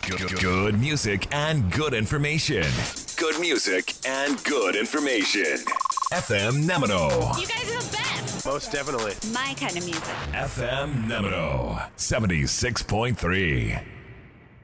Good music and good information. Good music and good information. FM Nemino. You guys are the best. Most definitely. My kind of music. FM Nemino. 76.3.